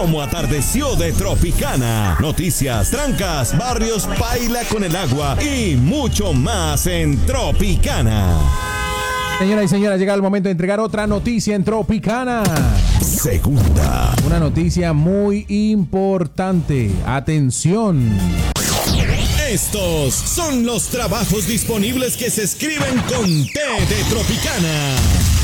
cómo atardeció de Tropicana. Noticias, trancas, barrios, paila con el agua y mucho más en Tropicana. Señoras y señores, llega el momento de entregar otra noticia en Tropicana. Segunda. Una noticia muy importante. Atención. Estos son los trabajos disponibles que se escriben con T de Tropicana.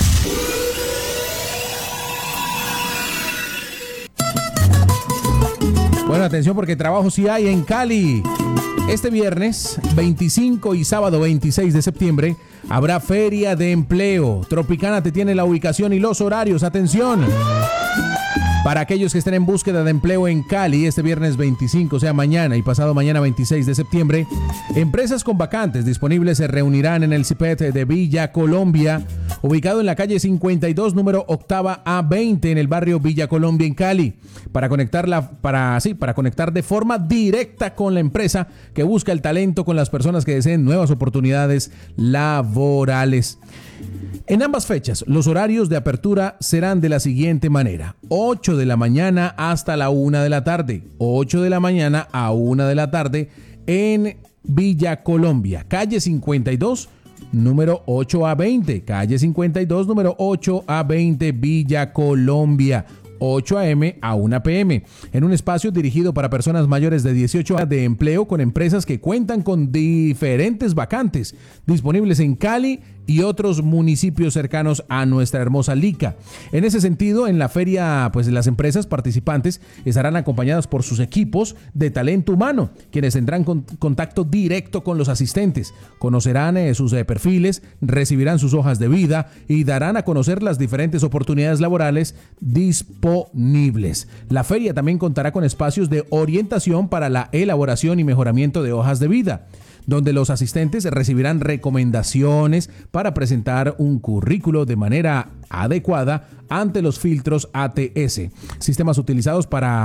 Bueno, atención porque trabajo sí hay en Cali. Este viernes 25 y sábado 26 de septiembre habrá Feria de Empleo. Tropicana te tiene la ubicación y los horarios. Atención. Para aquellos que estén en búsqueda de empleo en Cali, este viernes 25, o sea mañana y pasado mañana 26 de septiembre, empresas con vacantes disponibles se reunirán en el CIPET de Villa Colombia, ubicado en la calle 52, número octava A20, en el barrio Villa Colombia, en Cali, para conectar de forma directa con la empresa que busca el talento con las personas que deseen nuevas oportunidades laborales. En ambas fechas, los horarios de apertura serán de la siguiente manera: 8 de la mañana hasta la 1 de la tarde, 8 de la mañana a 1 de la tarde en Villa Colombia, calle 52, número 8A20, calle 52, número 8A20, Villa Colombia. 8 a.m. a 1 p.m. en un espacio dirigido para personas mayores de 18 años de empleo con empresas que cuentan con diferentes vacantes disponibles en Cali y otros municipios cercanos a nuestra hermosa Lica. En ese sentido, en la feria, pues las empresas participantes estarán acompañadas por sus equipos de talento humano, quienes tendrán contacto directo con los asistentes, conocerán sus perfiles, recibirán sus hojas de vida y darán a conocer las diferentes oportunidades laborales disponibles. La feria también contará con espacios de orientación para la elaboración y mejoramiento de hojas de vida, donde los asistentes recibirán recomendaciones para presentar un currículo de manera adecuada ante los filtros ATS, sistemas utilizados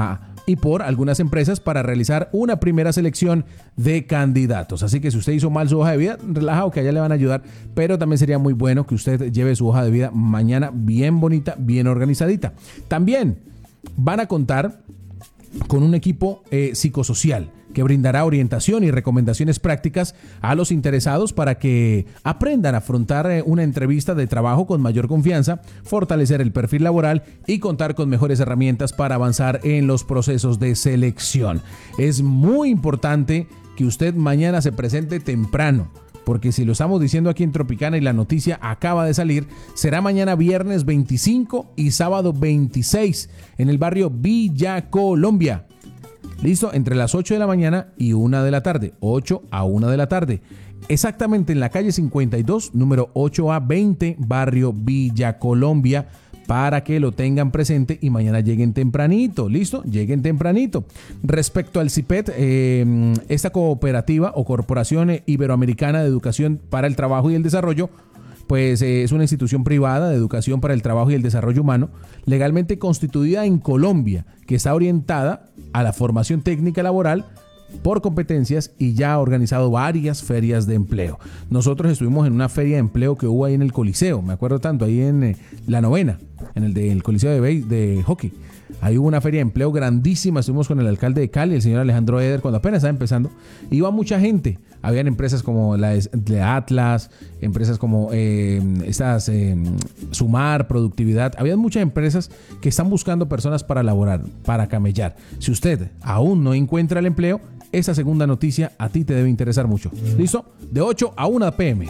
por algunas empresas para realizar una primera selección de candidatos. Así que si usted hizo mal su hoja de vida, relajado que allá le van a ayudar, pero también sería muy bueno que usted lleve su hoja de vida mañana bien bonita, bien organizadita. También van a contar con un equipo psicosocial que brindará orientación y recomendaciones prácticas a los interesados para que aprendan a afrontar una entrevista de trabajo con mayor confianza, fortalecer el perfil laboral y contar con mejores herramientas para avanzar en los procesos de selección. Es muy importante que usted mañana se presente temprano, porque si lo estamos diciendo aquí en Tropicana y la noticia acaba de salir, será mañana viernes 25 y sábado 26 en el barrio Villa Colombia. Listo, entre las 8 de la mañana y 1 de la tarde, 8 a 1 de la tarde. Exactamente en la calle 52, número 8A20, barrio Villa Colombia, para que lo tengan presente y mañana lleguen tempranito. ¿Listo? Lleguen tempranito. Respecto al CIPET, esta cooperativa o Corporación Iberoamericana de Educación para el Trabajo y el Desarrollo, pues es una institución privada de educación para el trabajo y el desarrollo humano, legalmente constituida en Colombia, que está orientada a la formación técnica laboral por competencias y ya ha organizado varias ferias de empleo. Nosotros estuvimos en una feria de empleo que hubo ahí en el Coliseo, me acuerdo tanto, ahí en la novena, en el Coliseo de hockey. Ahí hubo una feria de empleo grandísima, estuvimos con el alcalde de Cali, el señor Alejandro Eder, cuando apenas estaba empezando. Iba mucha gente, habían empresas como la de Atlas, empresas como Sumar, Productividad. Había muchas empresas que están buscando personas para laborar, para camellar. Si usted aún no encuentra el empleo, esa segunda noticia a ti te debe interesar mucho. ¿Listo? De 8 a 1 p.m.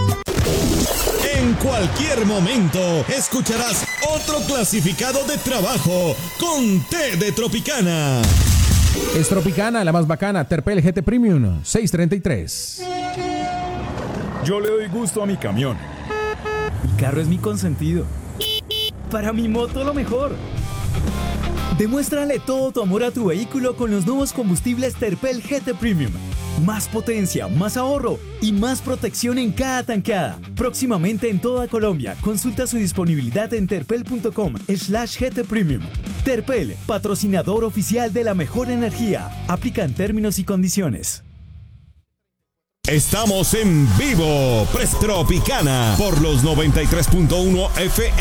En cualquier momento escucharás otro clasificado de trabajo con T de Tropicana. Es Tropicana, la más bacana, Terpel GT Premium 633. Yo le doy gusto a mi camión. Mi carro es mi consentido. Para mi moto lo mejor. Demuéstrale todo tu amor a tu vehículo con los nuevos combustibles Terpel GT Premium. Más potencia, más ahorro y más protección en cada tanqueada. Próximamente en toda Colombia. Consulta su disponibilidad en terpel.com/GT Premium. Terpel, patrocinador oficial de la mejor energía. Aplican términos y condiciones. Estamos en vivo, Tropicana, por los 93.1 FM.